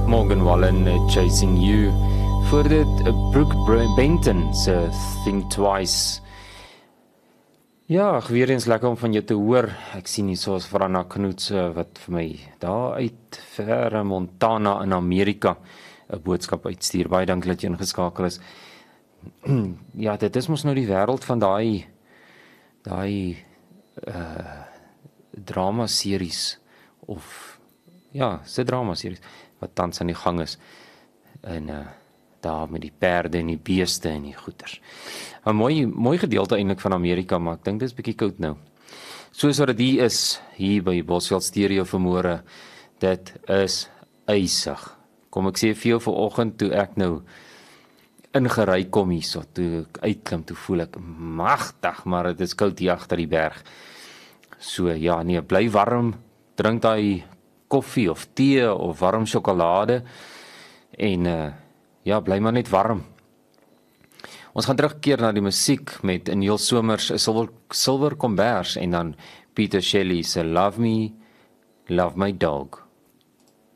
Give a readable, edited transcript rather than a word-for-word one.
Morgan Wallen, Chasing You. Voor dit Brooke Benton se Think Twice. Ja, weer eens lekker om van jou te hoor. Ek sien hier soos Franna Knoets wat vir my daar uit verre Montana in Amerika 'n boodskap uitstuur. Baie dankie dat jy ingeskakel is. Ja, dit is mos nou die wêreld van daai drama-series of ja, se drama-series wat tans aan die gang is. En daar met die perde en die beeste en die goeters. 'n mooi gedeelte eintlik van Amerika, maar ek dink dit is bietjie koud nou. Soos wat dit is hier by Bosveld Stereo vanmôre, dit is ysig. Kom ek sê vir jou vanoggend toe ek nou ingery kom hierso, toe ek uitklim, toe voel ek magtig, maar dit is koud hier agter die berg. So ja, nee, bly warm, drink daai koffie of tee of warm sjokolade en ja, bly maar net warm. Ons gaan terugkeer na die musiek met Neil Somers, 'n Silver Kombers en dan Peter Shelley se Love Me, Love My Dog.